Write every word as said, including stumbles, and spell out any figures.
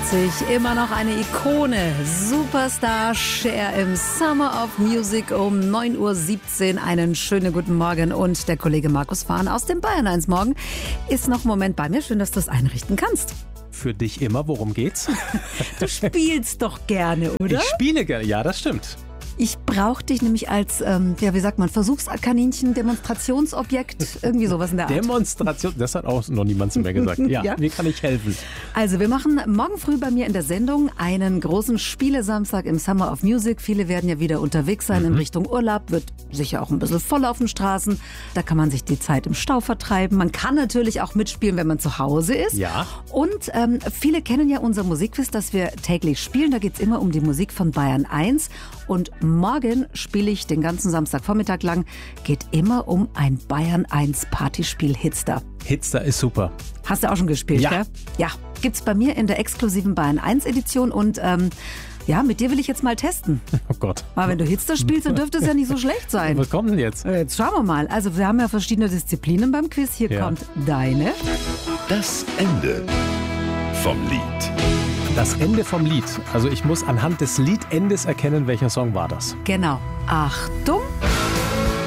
neunzig, immer noch eine Ikone. Superstar Cher im Summer of Music um neun Uhr siebzehn. Einen schönen guten Morgen. Und der Kollege Markus Fahn aus dem Bayern eins Morgen ist noch einen Moment bei mir. Schön, dass du es einrichten kannst. Für dich immer, worum geht's? Du spielst doch gerne, oder? Ich spiele gerne, ja, das stimmt. Ich brauche dich nämlich als, ähm, ja, wie sagt man, Versuchskaninchen, Demonstrationsobjekt, irgendwie sowas in der Art. Demonstration, das hat auch noch niemand zu mir gesagt. Ja, Ja. wie kann ich helfen? Also wir machen morgen früh bei mir in der Sendung einen großen Spielesamstag im Summer of Music. Viele werden ja wieder unterwegs sein in Richtung Urlaub, wird sicher auch ein bisschen voll auf den Straßen. Da kann man sich die Zeit im Stau vertreiben. Man kann natürlich auch mitspielen, wenn man zu Hause ist. Ja. Und ähm, viele kennen ja unser Musikquiz, das wir täglich spielen. Da geht es immer um die Musik von Bayern eins. Und morgen spiele ich den ganzen Samstagvormittag lang. Geht immer um ein Bayern eins Partyspiel Hitster. Hitster ist super. Hast du auch schon gespielt, Ja. gell? Ja. Gibt's bei mir in der exklusiven Bayern eins Edition. Und ähm, ja, mit dir will ich jetzt mal testen. Oh Gott. Aber wenn du Hitster spielst, dann dürfte es ja nicht so schlecht sein. Was kommt denn jetzt? Jetzt schauen wir mal. Also wir haben ja verschiedene Disziplinen beim Quiz. Hier Ja. kommt deine. Das Ende vom Lied. Das Ende vom Lied. Also ich muss anhand des Liedendes erkennen, welcher Song war das. Genau. Achtung.